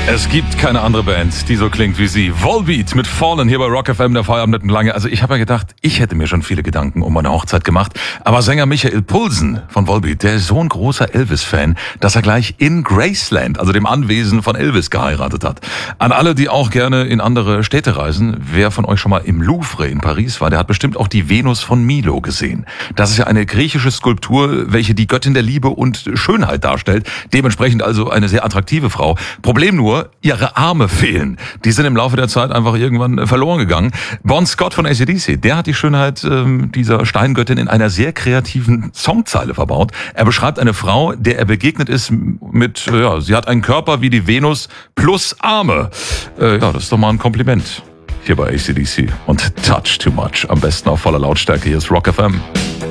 Es gibt keine andere Band, die so klingt wie sie. Volbeat mit Fallen hier bei Rock FM, der Feierabend mitten lange. Also ich habe ja gedacht, ich hätte mir schon viele Gedanken um meine Hochzeit gemacht. Aber Sänger Michael Poulsen von Volbeat, der ist so ein großer Elvis-Fan, dass er gleich in Graceland, also dem Anwesen von Elvis, geheiratet hat. An alle, die auch gerne in andere Städte reisen, wer von euch schon mal im Louvre in Paris war, der hat bestimmt auch die Venus von Milo gesehen. Das ist ja eine griechische Skulptur, welche die Göttin der Liebe und Schönheit darstellt. Dementsprechend also eine sehr attraktive Frau. Problem nur, ihre Arme fehlen. Die sind im Laufe der Zeit einfach irgendwann verloren gegangen. Bon Scott von AC/DC, der hat die Schönheit dieser Steingöttin in einer sehr kreativen Songzeile verbaut. Er beschreibt eine Frau, der er begegnet ist mit, sie hat einen Körper wie die Venus plus Arme. Das ist doch mal ein Kompliment. Hier bei AC/DC und Touch Too Much. Am besten auf voller Lautstärke. Hier ist Rock FM.